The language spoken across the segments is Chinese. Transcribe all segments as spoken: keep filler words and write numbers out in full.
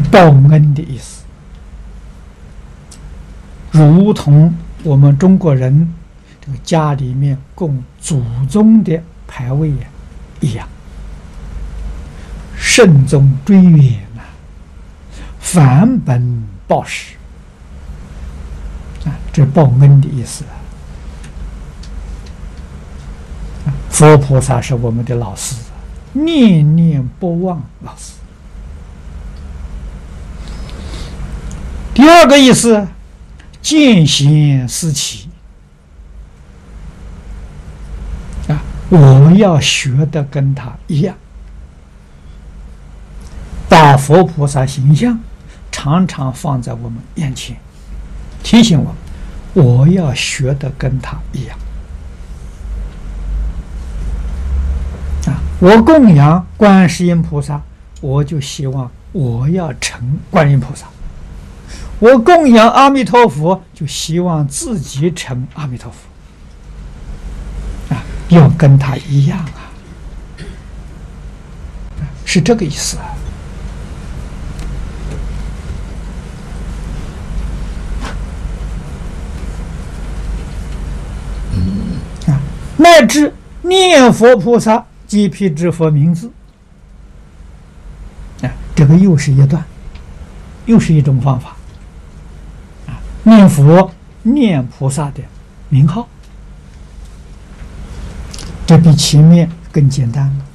报恩的意思，如同我们中国人这个家里面供祖宗的牌位一样，慎终追远啊，返本报时啊，这报恩的意思啊。佛菩萨是我们的老师，念念不忘老师。第二个意思，见贤思齐啊，我要学的跟他一样，把佛菩萨形象常常放在我们眼前，提醒我们，我要学的跟他一样。啊，我供养观世音菩萨，我就希望我要成观世音菩萨。我供养阿弥陀佛，就希望自己成阿弥陀佛，啊，要跟他一样啊，是这个意思啊。啊，乃至念佛菩萨即辟支佛名字，啊，这个又是一段，又是一种方法。念佛念菩萨的名号，这比前面更简单了。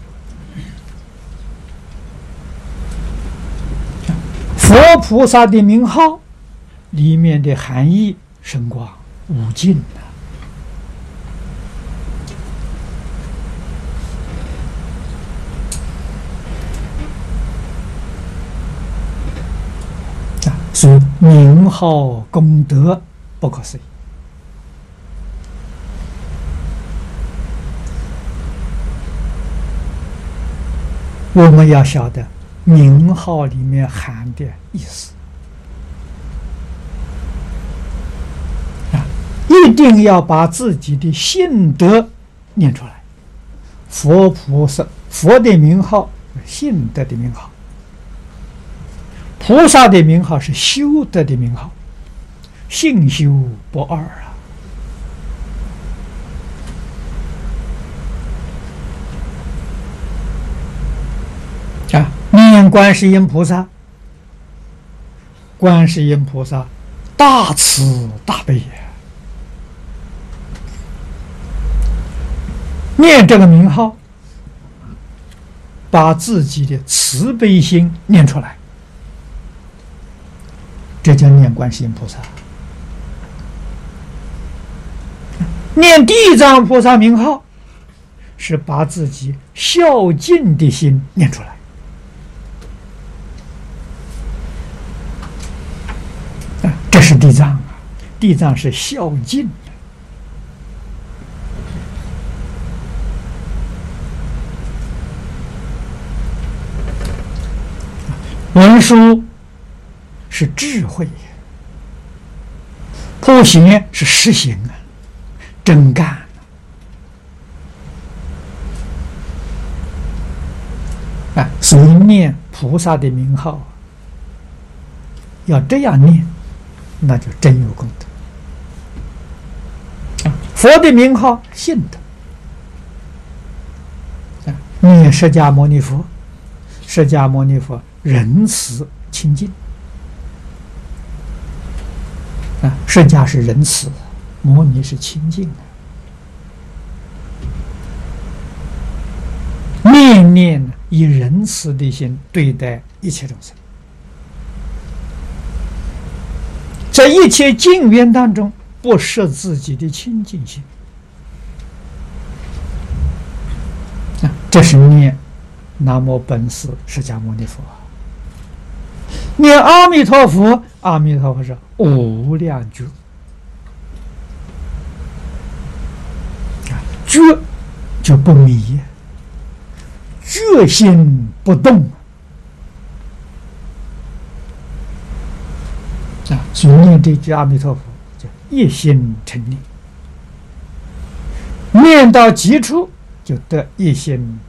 佛菩萨的名号里面的含义深广无尽啊！所以名号功德不可思议。我们要晓得名号里面含的意思啊，一定要把自己的信德念出来。佛菩萨佛的名号信德的名号，菩萨的名号是修德的名号，信修不二啊！啊，念观世音菩萨，观世音菩萨大慈大悲呀！念这个名号，把自己的慈悲心念出来。这叫念观世音菩萨。念地藏菩萨名号，是把自己孝敬的心念出来。啊，这是地藏啊，地藏是孝敬的。文殊是智慧，普贤是实行啊，真干啊！所以念菩萨的名号，要这样念，那就真有功德。啊，佛的名号信德，啊，念释迦牟尼佛，释迦牟尼佛仁慈清净。啊，释迦是仁慈，摩尼是清净的，念念以仁慈的心对待一切众生，在一切境缘当中不失自己的清净心。啊，这是念南无本师释迦牟尼佛。念阿弥陀佛，阿弥陀佛是无量觉，觉就不迷，觉心不动啊！所以念这句阿弥陀佛叫一心成念，念到极处就得一心